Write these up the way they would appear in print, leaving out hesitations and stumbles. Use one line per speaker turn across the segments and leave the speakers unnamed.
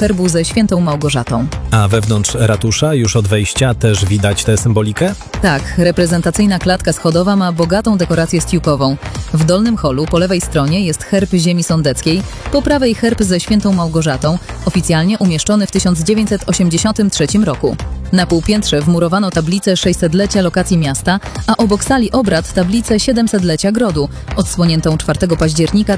herbu ze świętą Małgorzatą.
A wewnątrz ratusza już od wejścia też widać tę symbolikę?
Tak, reprezentacyjna klatka schodowa ma bogatą dekorację stiukową. W dolnym holu po lewej stronie jest herb ziemi sądeckiej, po prawej herb ze świętą Małgorzatą, oficjalnie umieszczony w 1983 roku. Na półpiętrze wmurowano tablicę 600-lecia lokacji miasta, a obok sali obrad tablicę 700-lecia grodu, odsłoniętą 4 października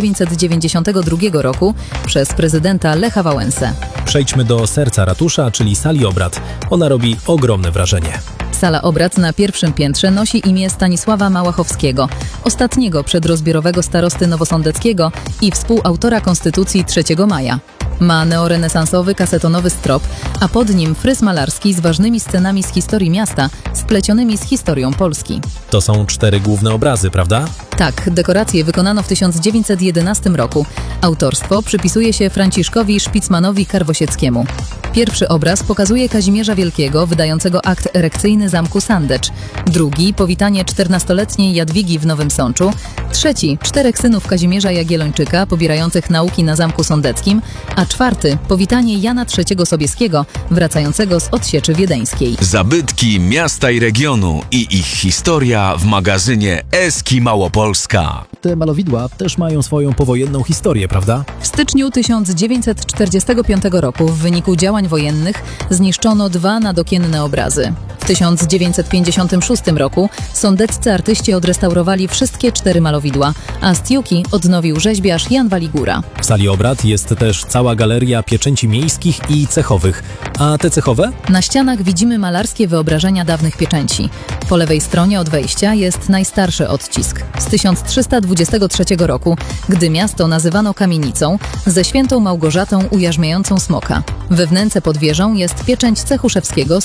1992 roku przez prezydenta Lecha Wałęsę.
Przejdźmy do serca ratusza, czyli sali obrad. Ona robi ogromne wrażenie.
Sala obrad na pierwszym piętrze nosi imię Stanisława Małachowskiego, ostatniego przedrozbiorowego starosty nowosądeckiego i współautora Konstytucji 3 maja. Ma neorenesansowy kasetonowy strop, a pod nim fryz malarski z ważnymi scenami z historii miasta, splecionymi z historią Polski.
To są 4 główne obrazy, prawda?
Tak, dekoracje wykonano w 1911 roku. Autorstwo przypisuje się Franciszkowi Szpicmanowi-Karwosieckiemu. Pierwszy obraz pokazuje Kazimierza Wielkiego, wydającego akt erekcyjny zamku Sandecz. Drugi – powitanie 14-letniej Jadwigi w Nowym Sączu. Trzeci – 4 synów Kazimierza Jagiellończyka, pobierających nauki na Zamku Sądeckim. A czwarty – powitanie Jana III Sobieskiego, wracającego z odsieczy wiedeńskiej.
Zabytki miasta i regionu i ich historia w magazynie Eski Małopolska.
Te malowidła też mają swoją powojenną historię, prawda?
W styczniu 1945 roku w wyniku działań wojennych zniszczono 2 nadokienne obrazy. W 1956 roku sądeccy artyści odrestaurowali wszystkie 4 malowidła, a stiuki odnowił rzeźbiarz Jan Waligura.
W sali obrad jest też cała galeria pieczęci miejskich i cechowych. A te cechowe?
Na ścianach widzimy malarskie wyobrażenia dawnych pieczęci. Po lewej stronie od wejścia jest najstarszy odcisk z 1323 roku, gdy miasto nazywano kamienicą, ze świętą Małgorzatą ujarzmiającą smoka. We wnęce pod wieżą jest pieczęć Cechuszewskiego z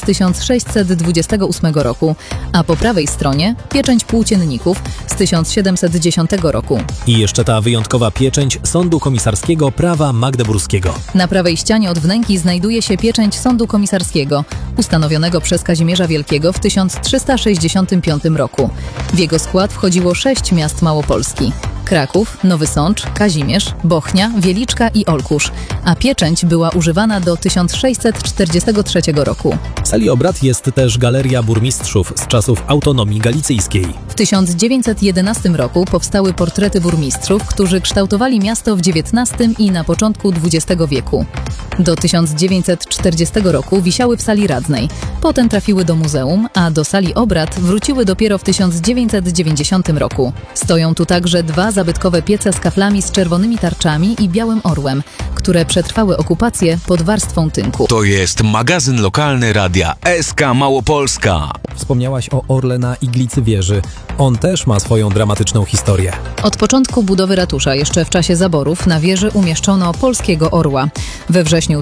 1628 roku, a po prawej stronie pieczęć płócienników z 1710 roku.
I jeszcze ta wyjątkowa pieczęć Sądu Komisarskiego Prawa Magdeburskiego.
Na prawej ścianie od wnęki znajduje się pieczęć Sądu Komisarskiego, ustanowionego przez Kazimierza Wielkiego w 1365 roku. W jego skład wchodziło 6 miast Małopolski: Kraków, Nowy Sącz, Kazimierz, Bochnia, Wieliczka i Olkusz, a pieczęć była używana do 1643 roku.
W sali obrad jest też galeria burmistrzów z czasów autonomii galicyjskiej.
W 1911 roku powstały portrety burmistrzów, którzy kształtowali miasto w XIX i na początku XX wieku. Do 1940 roku wisiały w sali radnej, potem trafiły do muzeum, a do sali obrad wróciły dopiero w 1990 roku. Stoją tu także 2 zabytkowe piece z kaflami z czerwonymi tarczami i białym orłem, które przetrwały okupację pod warstwą tynku.
To jest magazyn lokalny radia SK Małopolska.
Wspomniałaś o orle na iglicy wieży. On też ma swoją dramatyczną historię.
Od początku budowy ratusza, jeszcze w czasie zaborów, na wieży umieszczono polskiego orła. We wrześniu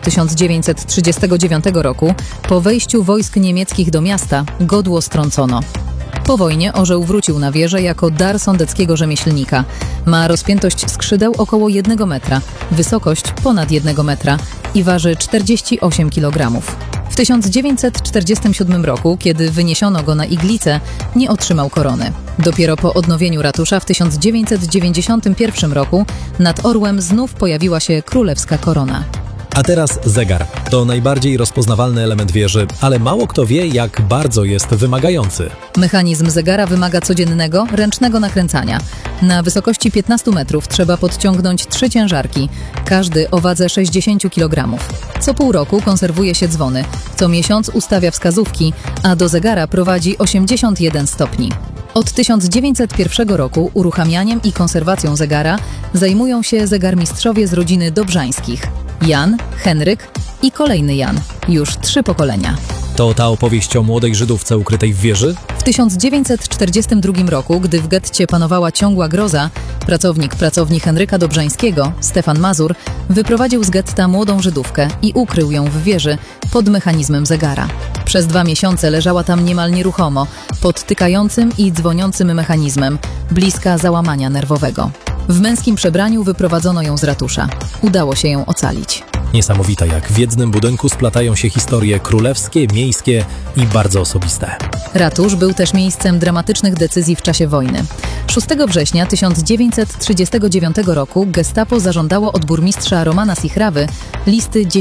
1939 roku, po wejściu wojsk niemieckich do miasta, godło strącono. Po wojnie orzeł wrócił na wieżę jako dar sądeckiego rzemieślnika. Ma rozpiętość skrzydeł około 1 metra, wysokość ponad 1 metra i waży 48 kg. W 1947 roku, kiedy wyniesiono go na iglicę, nie otrzymał korony. Dopiero po odnowieniu ratusza w 1991 roku nad orłem znów pojawiła się królewska korona.
A teraz zegar. To najbardziej rozpoznawalny element wieży, ale mało kto wie, jak bardzo jest wymagający.
Mechanizm zegara wymaga codziennego, ręcznego nakręcania. Na wysokości 15 metrów trzeba podciągnąć 3 ciężarki, każdy o wadze 60 kg. Co pół roku konserwuje się dzwony, co miesiąc ustawia wskazówki, a do zegara prowadzi 81 stopni. Od 1901 roku uruchamianiem i konserwacją zegara zajmują się zegarmistrzowie z rodziny Dobrzańskich: Jan, Henryk i kolejny Jan. Już 3 pokolenia.
To ta opowieść o młodej Żydówce ukrytej w wieży?
W 1942 roku, gdy w getcie panowała ciągła groza, pracownik pracowni Henryka Dobrzańskiego, Stefan Mazur, wyprowadził z getta młodą Żydówkę i ukrył ją w wieży pod mechanizmem zegara. Przez 2 miesiące leżała tam niemal nieruchomo, pod tykającym i dzwoniącym mechanizmem, bliska załamania nerwowego. W męskim przebraniu wyprowadzono ją z ratusza. Udało się ją ocalić.
Niesamowite, jak w jednym budynku splatają się historie królewskie, miejskie i bardzo osobiste.
Ratusz był też miejscem dramatycznych decyzji w czasie wojny. 6 września 1939 roku Gestapo zażądało od burmistrza Romana Sichrawy listy